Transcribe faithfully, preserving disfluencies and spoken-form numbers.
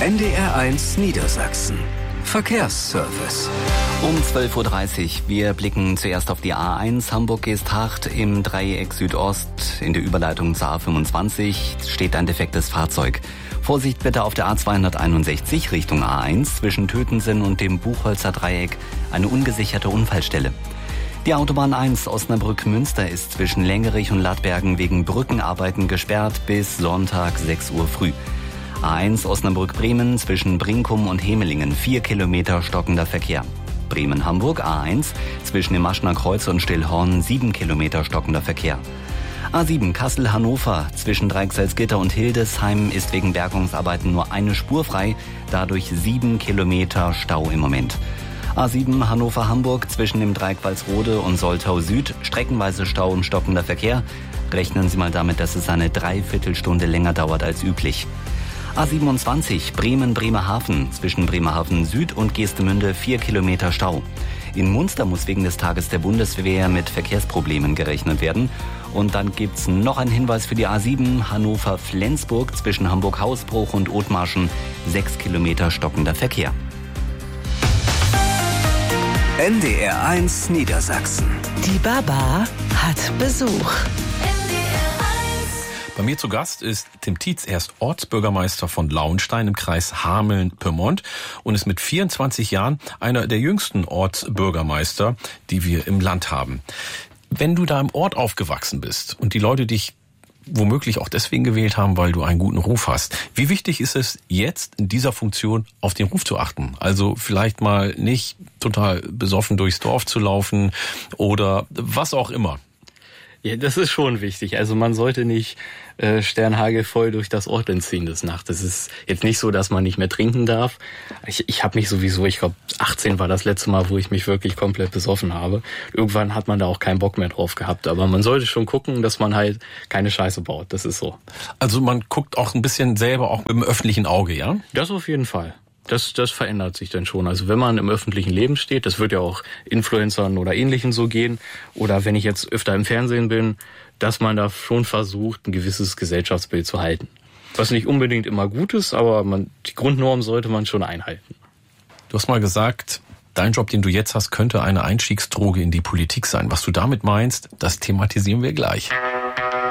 N D R eins Niedersachsen. Verkehrsservice. Um zwölf Uhr dreißig. Wir blicken zuerst auf die A eins Hamburg-Geesthacht im Dreieck Südost. In der Überleitung zur A fünfundzwanzig steht ein defektes Fahrzeug. Vorsicht bitte auf der A zweihunderteinundsechzig Richtung A eins zwischen Tötensen und dem Buchholzer Dreieck. Eine ungesicherte Unfallstelle. Die Autobahn eins Osnabrück-Münster ist zwischen Längerich und Lattbergen wegen Brückenarbeiten gesperrt bis Sonntag sechs Uhr früh. A eins Osnabrück-Bremen zwischen Brinkum und Hemelingen, vier Kilometer stockender Verkehr. Bremen-Hamburg A eins zwischen dem Maschner Kreuz und Stillhorn, sieben Kilometer stockender Verkehr. A sieben Kassel-Hannover zwischen Dreichselzgitter und Hildesheim ist wegen Bergungsarbeiten nur eine Spur frei, dadurch sieben Kilometer Stau im Moment. A sieben Hannover-Hamburg zwischen dem Dreieck Walsrode und Soltau Süd, streckenweise Stau und stockender Verkehr. Rechnen Sie mal damit, dass es eine Dreiviertelstunde länger dauert als üblich. A siebenundzwanzig Bremen-Bremerhaven zwischen Bremerhaven Süd und Geestemünde, vier Kilometer Stau. In Munster muss wegen des Tages der Bundeswehr mit Verkehrsproblemen gerechnet werden. Und dann gibt's noch einen Hinweis für die A sieben Hannover-Flensburg zwischen Hamburg-Hausbruch und Othmarschen, sechs Kilometer stockender Verkehr. N D R eins Niedersachsen. Die Baba hat Besuch. Bei mir zu Gast ist Tim Tietz. Er ist Ortsbürgermeister von Lauenstein im Kreis Hameln-Pyrmont und ist mit vierundzwanzig Jahren einer der jüngsten Ortsbürgermeister, die wir im Land haben. Wenn du da im Ort aufgewachsen bist und die Leute dich womöglich auch deswegen gewählt haben, weil du einen guten Ruf hast, wie wichtig ist es jetzt in dieser Funktion auf den Ruf zu achten? Also vielleicht mal nicht total besoffen durchs Dorf zu laufen oder was auch immer. Ja, das ist schon wichtig. Also man sollte nicht äh, sternhagelvoll durch das Ortland ziehen des Nachts. Es ist jetzt nicht so, dass man nicht mehr trinken darf. Ich, ich habe mich sowieso, ich glaube achtzehn war das letzte Mal, wo ich mich wirklich komplett besoffen habe. Irgendwann hat man da auch keinen Bock mehr drauf gehabt. Aber man sollte schon gucken, dass man halt keine Scheiße baut. Das ist so. Also man guckt auch ein bisschen selber auch im öffentlichen Auge, ja? Das auf jeden Fall. Das, das verändert sich dann schon. Also wenn man im öffentlichen Leben steht, das wird ja auch Influencern oder Ähnlichen so gehen, oder wenn ich jetzt öfter im Fernsehen bin, dass man da schon versucht, ein gewisses Gesellschaftsbild zu halten. Was nicht unbedingt immer gut ist, aber man, die Grundnorm sollte man schon einhalten. Du hast mal gesagt, dein Job, den du jetzt hast, könnte eine Einstiegsdroge in die Politik sein. Was du damit meinst, das thematisieren wir gleich.